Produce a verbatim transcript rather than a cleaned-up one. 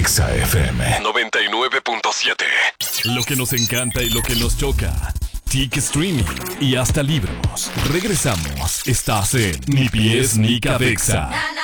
Exa F M noventa y nueve punto siete. Lo que nos encanta y lo que nos choca. Tic streaming y hasta libros. Regresamos. Estás en Ni Pies Ni Cabeza.